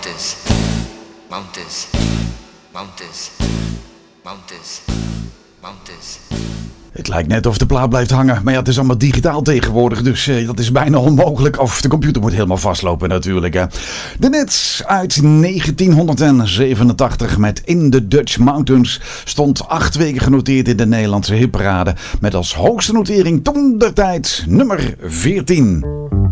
mountains, mountains, mountains, mountains, mountains. Het lijkt net of de plaat blijft hangen, maar ja, het is allemaal digitaal tegenwoordig, dus dat is bijna onmogelijk. Of de computer moet helemaal vastlopen natuurlijk. Hè. De Nets uit 1987 met In the Dutch Mountains stond 8 weken genoteerd in de Nederlandse hitparade met als hoogste notering toentertijd nummer 14.